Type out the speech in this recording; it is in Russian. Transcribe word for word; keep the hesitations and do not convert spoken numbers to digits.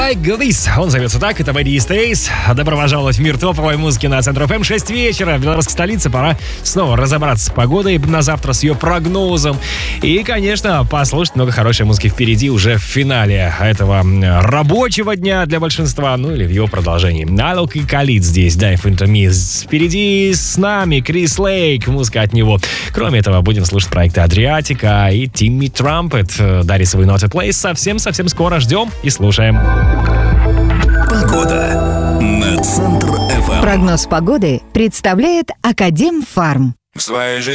Like This. Он зовется так, это Eddie Stays. Добро пожаловать в мир топовой музыки на Центр эф эм. шесть вечера в белорусской столице. Пора снова разобраться с погодой на завтра, с ее прогнозом. И, конечно, послушать много хорошей музыки впереди уже в финале этого рабочего дня для большинства, ну или в его продолжении. Алок и Khalid здесь, Dive Into Me. Впереди с нами Крис Лейк, музыка от него. Кроме этого, будем слушать проекты Адриатика и Тимми Трампет. Дарит свой Not a Place. Совсем-совсем скоро ждем и слушаем. Погода на Центр эф эм. Прогноз погоды представляет Академфарм. В своей жизни